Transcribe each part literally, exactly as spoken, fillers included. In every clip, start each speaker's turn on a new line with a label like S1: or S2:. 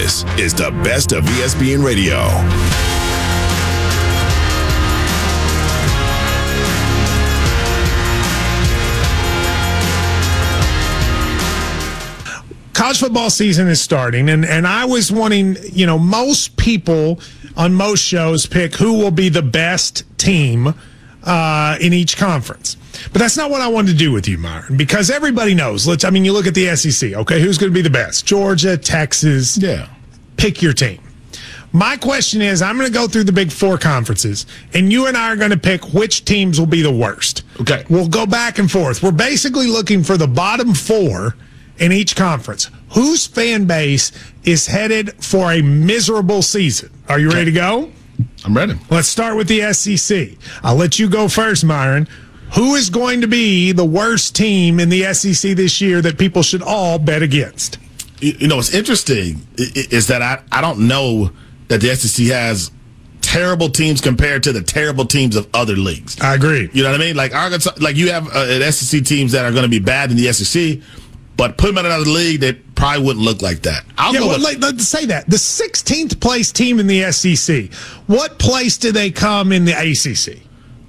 S1: This is the best of E S P N Radio.
S2: College football season is starting, and, and I was wanting, you know, most people on most shows pick who will be the best team uh, in each conference. But that's not what I wanted to do with you, Myron, because everybody knows. Let's. I mean, you look at the S E C, okay? Who's going to be the best? Georgia, Texas.
S3: Yeah.
S2: Pick your team. My question is, I'm going to go through the big four conferences, and you and I are going to pick which teams will be the worst.
S3: Okay.
S2: We'll go back and forth. We're basically looking for the bottom four in each conference. Whose fan base is headed for a miserable season? Are you ready to go?
S3: I'm ready.
S2: Let's start with the S E C. I'll let you go first, Myron. Who is going to be the worst team in the S E C this year that people should all bet against?
S3: You know, what's interesting is that I, I don't know that the S E C has terrible teams compared to the terrible teams of other leagues.
S2: I agree.
S3: You know what I mean? Like Arkansas, like you have uh, S E C teams that are going to be bad in the S E C, but put them in another league, they probably wouldn't look like that. I'll
S2: yeah,
S3: go
S2: well,
S3: with,
S2: like, let's say that. The sixteenth place team in the S E C, what place do they come in the A C C?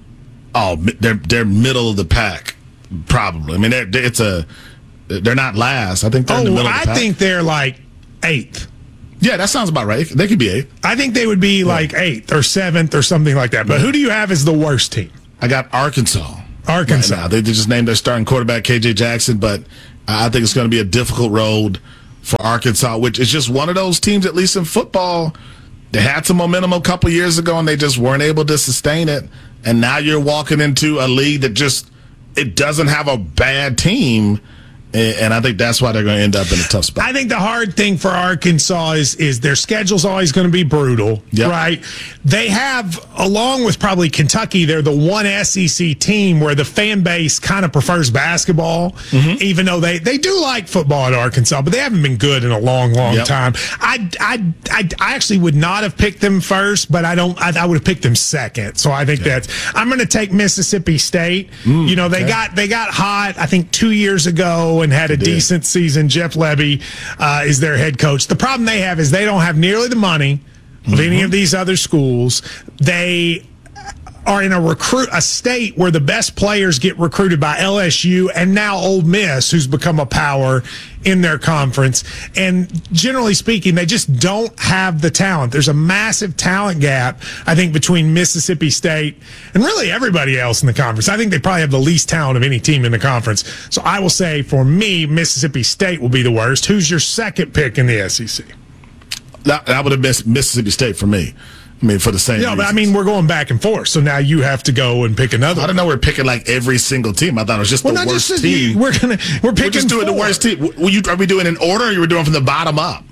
S3: Oh, they're they're middle of the pack, probably. I mean, they're, it's a they're not last. I think they're
S2: oh,
S3: in the middle of the
S2: I
S3: pack.
S2: think they're like eighth.
S3: Yeah, that sounds about right. They could be eighth.
S2: I think they would be yeah. like eighth or seventh or something like that. But who do you have as the worst team?
S3: I got Arkansas.
S2: Arkansas.
S3: Right now. They just named their starting quarterback K J Jackson, but I think it's going to be a difficult road for Arkansas, which is just one of those teams, at least in football, they had some momentum a couple years ago and they just weren't able to sustain it. And now you're walking into a league that just, it doesn't have a bad team. And I think that's why they're going to end up in a tough spot.
S2: I think the hard thing for Arkansas is is their schedule's always going to be brutal, yep. right? They have, along with probably Kentucky, they're the one S E C team where the fan base kind of prefers basketball, mm-hmm. even though they, they do like football at Arkansas, but they haven't been good in a long, long yep. time. I, I, I, I actually would not have picked them first, but I don't. I, I would have picked them second. So I think yeah. that's. I'm going to take Mississippi State. Mm, you know, they okay. got they got hot, I think, two years ago. And had a decent season. Jeff Lebby uh, is their head coach. The problem they have is they don't have nearly the money of mm-hmm. any of these other schools. They are in a recruit a state where the best players get recruited by L S U and now Ole Miss, who's become a power in their conference. And generally speaking, they just don't have the talent. There's a massive talent gap, I think, between Mississippi State and really everybody else in the conference. I think they probably have the least talent of any team in the conference. So I will say, for me, Mississippi State will be the worst. Who's your second pick in the S E C?
S3: That, that would have been Mississippi State for me. I mean, for the same
S2: Yeah,
S3: reasons.
S2: but I mean, we're going back and forth. So now you have to go and pick another.
S3: I don't know. We're picking like every single team. I thought it was just
S2: well,
S3: the worst
S2: just,
S3: team.
S2: We're gonna we're picking.
S3: We're just doing
S2: four.
S3: the worst team. Were you, are we doing in order, or you were doing from the bottom up?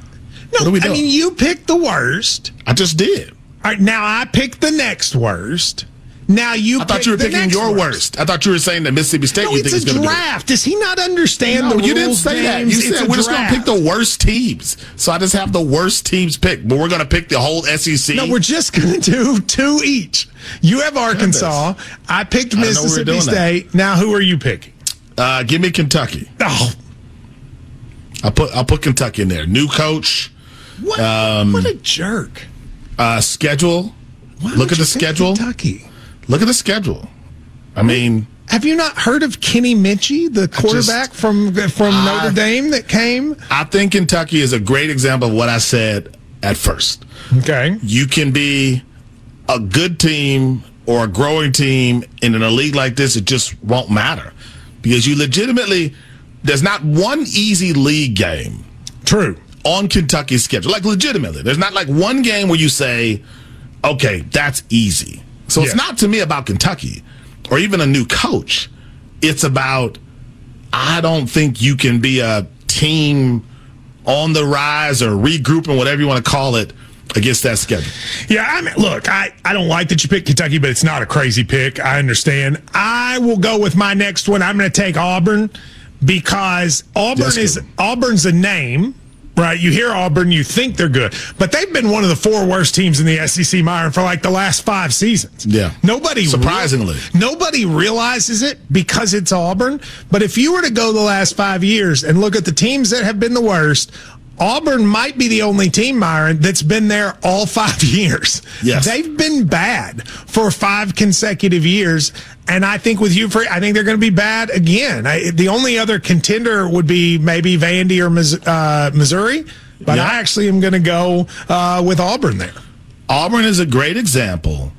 S2: No,
S3: what are we doing?
S2: I mean, you picked the worst.
S3: I just did.
S2: All right, now I picked the next worst. Now you.
S3: I thought you were picking your worst. worst. I thought you were saying that Mississippi State.
S2: No,
S3: you
S2: it's
S3: think
S2: a
S3: is going to be
S2: draft. Does he not understand
S3: no,
S2: the rules?
S3: You didn't say that. You said we're just going to pick the worst teams. So I just have the worst teams picked, but we're going to pick the whole S E C.
S2: No, we're just going to do two each. You have Arkansas.
S3: Goodness.
S2: I picked Mississippi I State. That. Now who are you picking?
S3: Uh, give me Kentucky.
S2: Oh,
S3: I'll put I'll put Kentucky in there. New coach.
S2: What?
S3: Um,
S2: what a jerk.
S3: Uh, schedule.
S2: Why
S3: Look at the schedule.
S2: Kentucky.
S3: Look at the schedule. I mean,
S2: have you not heard of Kenny Minchie, the quarterback just, from from I, Notre Dame that came?
S3: I think Kentucky is a great example of what I said at first.
S2: Okay.
S3: You can be a good team or a growing team, and in a league like this, it just won't matter because you legitimately, there's not one easy league game.
S2: True.
S3: On Kentucky's schedule. Like, legitimately. There's not like one game where you say, okay, that's easy. So yeah. It's not to me about Kentucky or even a new coach. It's about, I don't think you can be a team on the rise or regrouping, whatever you want to call it, against that schedule.
S2: Yeah, I mean, look, I, I don't like that you picked Kentucky, but it's not a crazy pick. I understand. I will go with my next one. I'm going to take Auburn because Auburn
S3: That's
S2: is
S3: good.
S2: Auburn's a name. Right, you hear Auburn, you think they're good, but they've been one of the four worst teams in the S E C, Myron, for like the last five seasons.
S3: Yeah,
S2: nobody
S3: surprisingly
S2: re- nobody realizes it because it's Auburn. But if you were to go the last five years and look at the teams that have been the worst, Auburn might be the only team, Myron, that's been there all five years.
S3: Yes.
S2: They've been bad for five consecutive years. And I think with Hugh Freeze, I think they're going to be bad again. I, the only other contender would be maybe Vandy or uh, Missouri. But
S3: yeah.
S2: I actually am going to go uh, with Auburn there.
S3: Auburn is a great example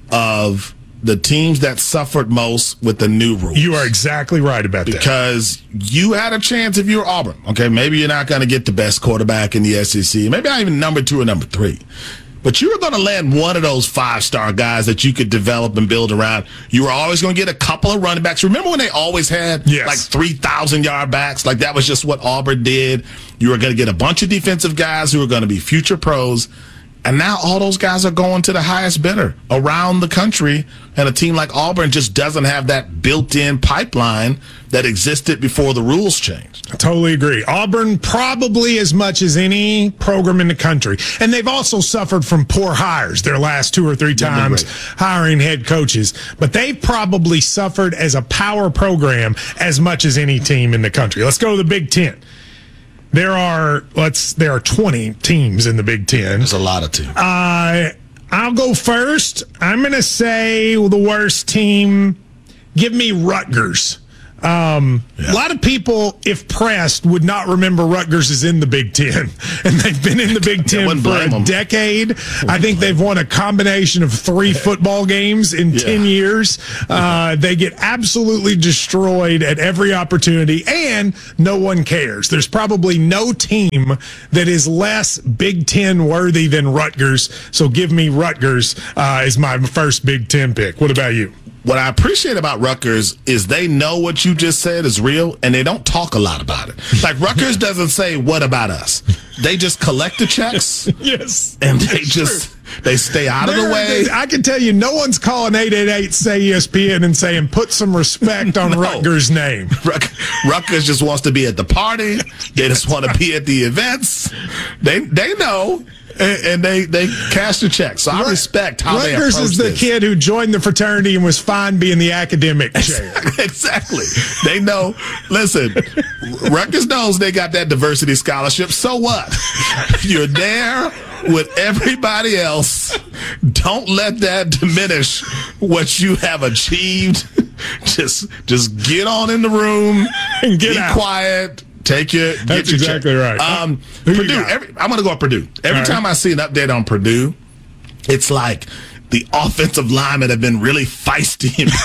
S3: of the teams that suffered most with the new rules.
S2: You are exactly right about that.
S3: Because you had a chance if you were Auburn. Okay, maybe you're not going to get the best quarterback in the S E C. Maybe not even number two or number three. But you were going to land one of those five-star guys that you could develop and build around. You were always going to get a couple of running backs. Remember when they always had
S2: yes.
S3: like three thousand yard backs? Like that was just what Auburn did. You were going to get a bunch of defensive guys who were going to be future pros. And now all those guys are going to the highest bidder around the country. And a team like Auburn just doesn't have that built-in pipeline that existed before the rules changed.
S2: I totally agree. Auburn probably as much as any program in the country. And they've also suffered from poor hires their last two or three times hiring head coaches. But they've probably suffered as a power program as much as any team in the country. Let's go to the Big Ten. There are let's there are twenty teams in the Big Ten.
S3: There's a lot of teams.
S2: Uh, I'll go first. I'm going to say the worst team. Give me Rutgers. Um, yeah. A lot of people, if pressed, would not remember Rutgers is in the Big Ten, and they've been in the Big Ten for a them. decade. I think they've won a combination of three football games in yeah. ten years. Uh, they get absolutely destroyed at every opportunity, and no one cares. There's probably no team that is less Big Ten worthy than Rutgers. So give me Rutgers uh, as my first Big Ten pick. What about you?
S3: What I appreciate about Rutgers is they know what you just said is real, and they don't talk a lot about it. Like, Rutgers doesn't say, what about us? They just collect the checks.
S2: Yes.
S3: And they just, true. they stay out They're, of the way.
S2: They, I can tell you, no one's calling eight eight eight, say E S P N and saying, put some respect on no. Rutgers' name.
S3: Rutgers just wants to be at the party. They just want to be at the events. They, they know. And, and they, they cash the check. So I respect how
S2: Rutgers
S3: they approach
S2: is the
S3: this.
S2: kid who joined the fraternity and was fine being the academic chair.
S3: Exactly. They know. Listen, Rutgers knows they got that diversity scholarship. So what? You're there with everybody else. Don't let that diminish what you have achieved. Just, just get on in the room
S2: and get
S3: be
S2: out.
S3: quiet. Take your. Get
S2: That's
S3: your
S2: exactly
S3: check.
S2: right.
S3: Um, Purdue. Every, I'm going to go with Purdue. Every
S2: All
S3: time
S2: right.
S3: I see an update on Purdue, it's like the offensive linemen have been really feisty in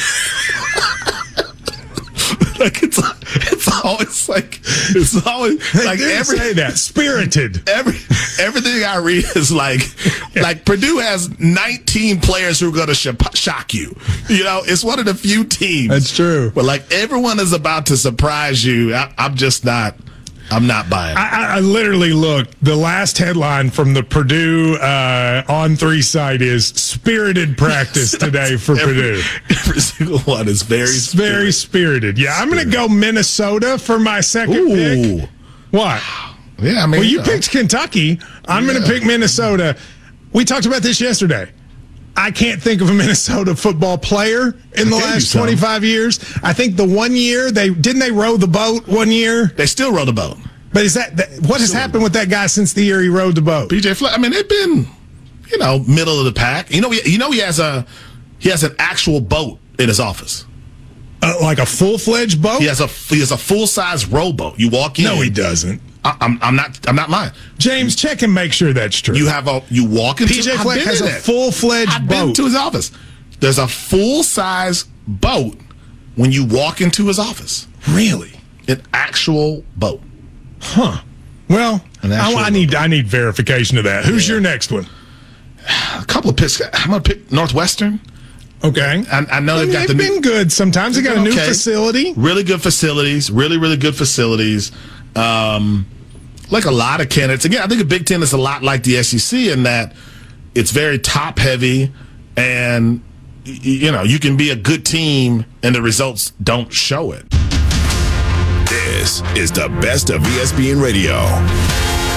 S3: practice. Like it's, it's always like it's always
S2: they
S3: like
S2: did
S3: every
S2: say that spirited.
S3: Every everything I read is like like Purdue has nineteen players who are going to sh- shock you. You know, it's one of the few teams.
S2: That's true.
S3: But like everyone is about to surprise you. I, I'm just not. I'm not buying it.
S2: I, I literally looked. The last headline from the Purdue uh, On three site is "Spirited Practice Today for
S3: every,
S2: Purdue."
S3: Every single one is very
S2: it's
S3: spirited.
S2: very spirited. Yeah, I'm going to go Minnesota for my second
S3: Ooh.
S2: pick. What?
S3: Yeah, I mean,
S2: well, you
S3: uh,
S2: picked Kentucky. I'm
S3: yeah.
S2: going to pick Minnesota. We talked about this yesterday. I can't think of a Minnesota football player in the last twenty-five years. I think the one year they didn't they row the boat one year.
S3: They still row the boat.
S2: But is that, that what has happened with that guy since the year he rowed the boat?
S3: P J Fleck. I mean, they've been, you know, middle of the pack. You know, he, you know, he has a he has an actual boat in his office.
S2: Uh, like a full fledged boat.
S3: He has a he has a full size rowboat. You walk in.
S2: No, he doesn't.
S3: I, I'm I'm not I'm not lying.
S2: James, check and make sure that's true.
S3: You have a you walk into
S2: P J Fleck has a full fledged boat.
S3: I've been to his office. There's a full size boat when you walk into his office.
S2: Really?
S3: An actual boat.
S2: Huh. Well, I, I need I need verification of that. Who's yeah. your next one?
S3: A couple of picks. I'm going to pick Northwestern.
S2: Okay.
S3: I, I know
S2: I
S3: they've
S2: mean,
S3: got
S2: they've
S3: the
S2: been
S3: new,
S2: good sometimes. They got a new
S3: okay.
S2: facility.
S3: Really good facilities. Really, really good facilities. Um, like a lot of candidates. Again, I think the Big Ten is a lot like the S E C in that it's very top heavy, and you know you can be a good team and the results don't show it.
S1: This is the best of E S P N Radio.